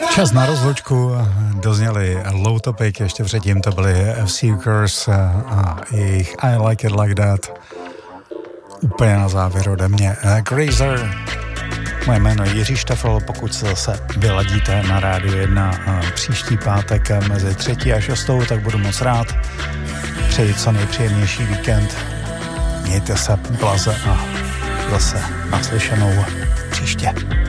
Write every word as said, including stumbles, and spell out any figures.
Čas na rozlučku, dozněli Low Topic, ještě předtím to byli F-Seekers a jejich I Like It Like That. Úplně na závěr ode mě Grazer. Moje jméno je Jiří Štefel, pokud se zase vyladíte na Rádiu jedna příští pátek mezi třetí a šestou, tak budu moc rád. Přeji co nejpříjemnější víkend. Mějte se blaze a zase naslyšenou příště.